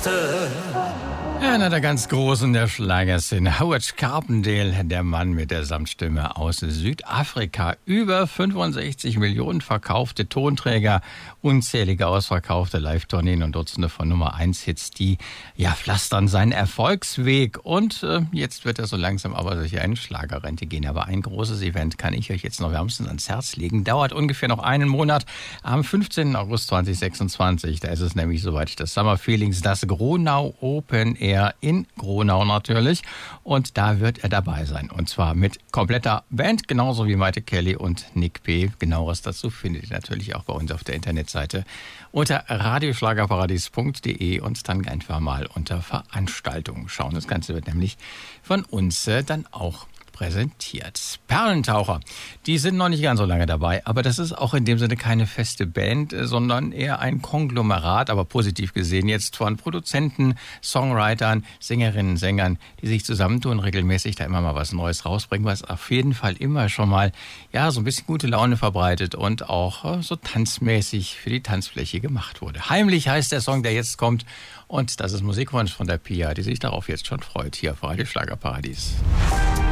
Orchester. Einer der ganz Großen der Schlagerszene, Howard Carpendale, der Mann mit der Samtstimme aus Südafrika. Über 65 Millionen verkaufte Tonträger, unzählige ausverkaufte Live-Tourneen und Dutzende von Nummer-1-Hits, die pflastern seinen Erfolgsweg. Und jetzt wird er so langsam aber sicher in Schlagerrente gehen. Aber ein großes Event kann ich euch jetzt noch wärmstens ans Herz legen. Dauert ungefähr noch einen Monat. Am 15. August 2026, da ist es nämlich soweit, das Summer Feelings, das Gronau Open Air in Gronau natürlich. Und da wird er dabei sein. Und zwar mit kompletter Band, genauso wie Maite Kelly und Nick P. Genaueres dazu findet ihr natürlich auch bei uns auf der Internetseite unter radioschlagerparadies.de und dann einfach mal unter Veranstaltungen schauen. Das Ganze wird nämlich von uns dann auch präsentiert. Perlentaucher, die sind noch nicht ganz so lange dabei, aber das ist auch in dem Sinne keine feste Band, sondern eher ein Konglomerat, aber positiv gesehen jetzt von Produzenten, Songwritern, Sängerinnen, Sängern, die sich zusammentun, regelmäßig da immer mal was Neues rausbringen, was auf jeden Fall immer schon mal so ein bisschen gute Laune verbreitet und auch so tanzmäßig für die Tanzfläche gemacht wurde. Heimlich heißt der Song, der jetzt kommt, und das ist Musikwunsch von der Pia, die sich darauf jetzt schon freut, hier auf Radio Schlagerparadies.